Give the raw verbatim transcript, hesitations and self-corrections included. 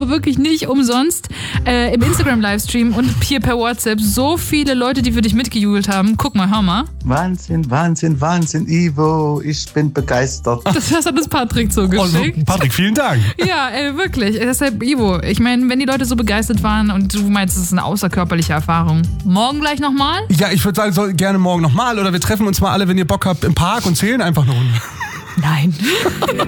wirklich nicht umsonst äh, im Instagram-Livestream und hier per WhatsApp so viele Leute, die für dich mitgejubelt haben. Guck mal, hör mal. Wahnsinn, Wahnsinn, Wahnsinn, Ivo, ich bin begeistert. Das, das hat uns Patrick so geschickt. Also, Patrick, vielen Dank. Ja, ey, wirklich. Deshalb, Ivo, ich meine, wenn die Leute so begeistert waren und du meinst, es ist eine außerkörperliche Erfahrung. Morgen gleich nochmal? Ja, ich würde sagen, so gerne morgen nochmal oder wir treffen uns mal alle, wenn ihr Bock habt, im Park und zählen einfach eine Runde. Nein.